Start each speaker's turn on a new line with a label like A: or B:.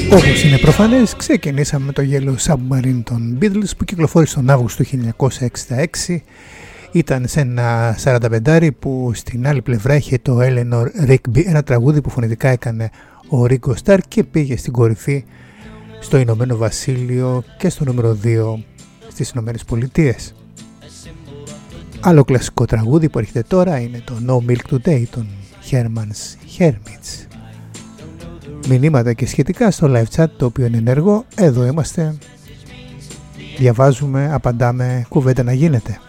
A: Όπως είναι προφανές, ξεκινήσαμε με το Yellow Submarine των Beatles που κυκλοφόρησε τον Αύγουστο του 1966. Ήταν σε ένα 45 που στην άλλη πλευρά είχε το Eleanor Rigby, ένα τραγούδι που φωνητικά έκανε ο Ringo Starr και πήγε στην κορυφή στο Ηνωμένο Βασίλειο και στο νούμερο 2 στις Ηνωμένες Πολιτείες. Άλλο κλασικό τραγούδι που έρχεται τώρα είναι το No Milk Today των Herman's Hermits. Μηνύματα και σχετικά στο live chat, το οποίο είναι ενεργό. Εδώ είμαστε, διαβάζουμε, απαντάμε, κουβέντα να γίνεται.